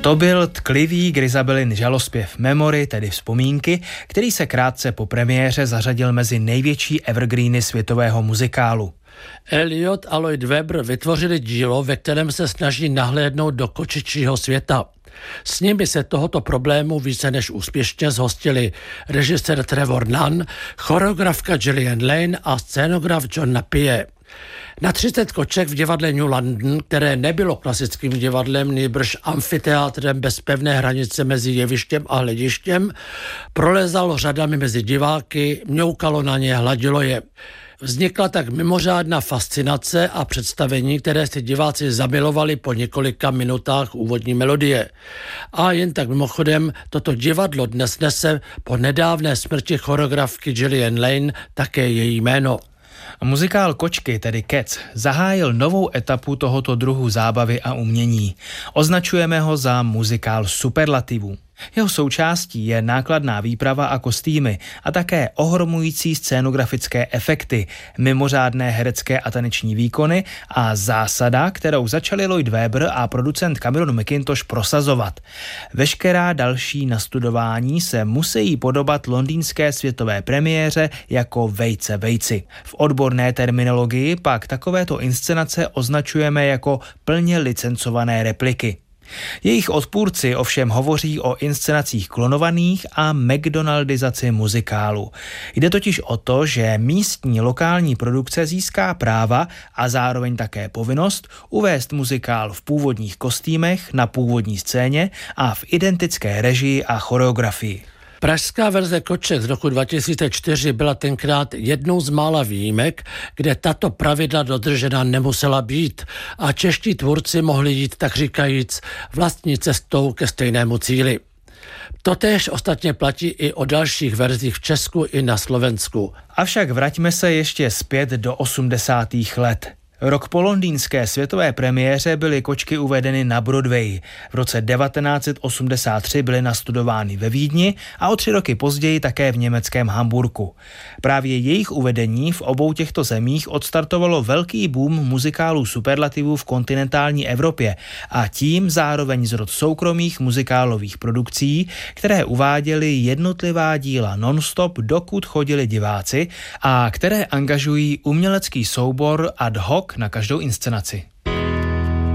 To byl tklivý Grizabellin žalospěv Memory, tedy vzpomínky, který se krátce po premiéře zařadil mezi největší evergreeny světového muzikálu. Elliot a Lloyd Webber vytvořili dílo, ve kterém se snaží nahlédnout do kočičího světa. S nimi se tohoto problému více než úspěšně zhostili režisér Trevor Nunn, choreografka Gillian Lane a scénograf John Napier. Na 30 koček v divadle New London, které nebylo klasickým divadlem, nýbrž amfiteátrem bez pevné hranice mezi jevištěm a hledištěm, prolezalo řadami mezi diváky, mňoukalo na ně, hladilo je. Vznikla tak mimořádná fascinace a představení, které si diváci zamilovali po několika minutách úvodní melodie. A jen tak mimochodem, toto divadlo dnes nese po nedávné smrti choreografky Gillian Lane také její jméno. Muzikál Kočky, tedy Cats, zahájil novou etapu tohoto druhu zábavy a umění. Označujeme ho za muzikál superlativů. Jeho součástí je nákladná výprava a kostýmy a také ohromující scénografické efekty, mimořádné herecké a taneční výkony a zásada, kterou začali Lloyd Webber a producent Cameron Mackintosh prosazovat. Veškerá další nastudování se musí podobat londýnské světové premiéře jako vejce vejci. V odborné terminologii pak takovéto inscenace označujeme jako plně licencované repliky. Jejich odpůrci ovšem hovoří o inscenacích klonovaných a McDonaldizaci muzikálu. Jde totiž o to, že místní lokální produkce získá práva a zároveň také povinnost uvést muzikál v původních kostýmech na původní scéně a v identické režii a choreografii. Pražská verze Koček z roku 2004 byla tenkrát jednou z mála výjimek, kde tato pravidla dodržena nemusela být a čeští tvůrci mohli jít tak říkajíc vlastní cestou ke stejnému cíli. Totéž ostatně platí i o dalších verzích v Česku i na Slovensku. Avšak vraťme se ještě zpět do 80. let. Rok po londýnské světové premiéře byly Kočky uvedeny na Broadway. V roce 1983 byly nastudovány ve Vídni a o 3 roky později také v německém Hamburku. Právě jejich uvedení v obou těchto zemích odstartovalo velký boom muzikálů superlativů v kontinentální Evropě a tím zároveň zrod soukromých muzikálových produkcí, které uváděly jednotlivá díla non-stop, dokud chodili diváci a které angažují umělecký soubor ad hoc na každou inscenaci.